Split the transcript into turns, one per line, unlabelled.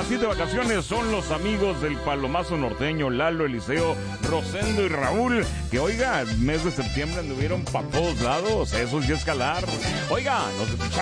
ahora sí de vacaciones son los amigos del Palomazo Norteño, Lalo, Eliseo, Rosendo y Raúl, que oiga, el mes de septiembre anduvieron para todos lados, eso sí escalar. Oiga, nos escuchamos.